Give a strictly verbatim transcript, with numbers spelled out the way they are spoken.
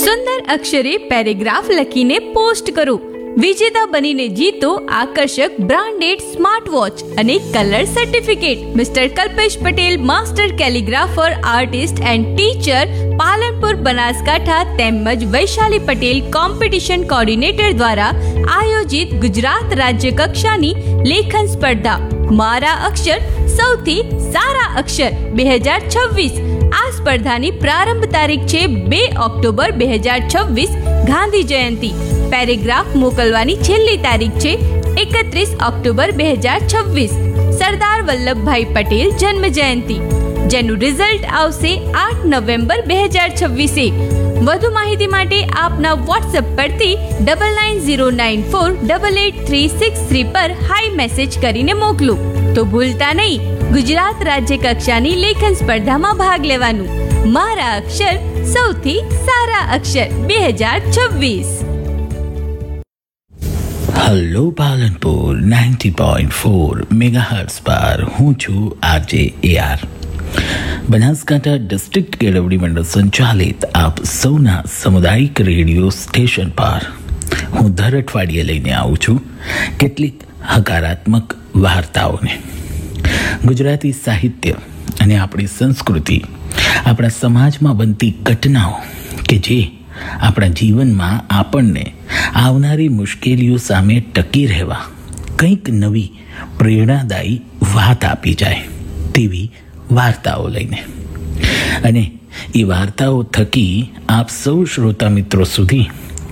સુંદર અક્ષરે paragraph લખીને post કરો. વિજેતા બનીને જીતો આકર્ષક બ્રાન્ડેડ સ્માર્ટ વોચ અને colour certificate. Mister Kalpesh Patel, master કેલિગ્રાફર, artist and teacher, Palanpur, Banaskantha તેમજ વૈશાલી પટેલ કોમ્પિટિશન કોર્ડિનેટર દ્વારા આયોજિત ગુજરાત રાજ્ય કક્ષાની લેખન સ્પર્ધા મારા અક્ષર સૌથી સારા અક્ષર બે હજાર છવ્વીસ. આ સ્પર્ધાની પ્રારંભ તારીખ છે બે ઓક્ટોબર બે હજાર છવ્વીસ, ગાંધી જયંતિ. પેરેગ્રાફ મોકલવાની છેલ્લી તારીખ છે એકત્રીસ ઓક્ટોબર બે હજાર છવ્વીસ, સરદાર વલ્લભભાઈ પટેલ જન્મ જયંતિ, જેનું રિઝલ્ટ આવશે આઠ નવેમ્બર બે હજાર છવ્વીસે. વધુ માહિતી માટે આપના વોટ્સએપ પરથી double nine zero nine four double eight three six three પર હાઈ મેસેજ કરીને મોકલો. તો ભૂલતા નહીં, ગુજરાત રાજ્ય કક્ષાની લેખન સ્પર્ધામાં ભાગ લેવાનું. મારા અક્ષર સૌથી સારા અક્ષર બે હજાર છવ્વીસ. Hello Palanpur ninety point four megahertz પર હું છું આરજે એ આર. બનાસકાંઠા ડિસ્ટ્રિક્ટ કેળવણી મંડળ સંચાલિત આપ સૌના સામુદાયિક રેડિયો સ્ટેશન પર હું દર અઠવાડિયે લઈને આવું છું કેટલીક હકારાત્મક વાર્તાઓને. ગુજરાતી સાહિત્ય અને આપણી સંસ્કૃતિ, આપણા સમાજમાં બનતી ઘટનાઓ કે જે આપણા જીવનમાં આપણને આવનારી મુશ્કેલીઓ સામે ટકી રહેવા કંઈક નવી પ્રેરણાદાયી વાત આપી જાય તેવી વાર્તાઓ લઈને, અને એ વાર્તાઓ થકી આપ સૌ શ્રોતા મિત્રો સુધી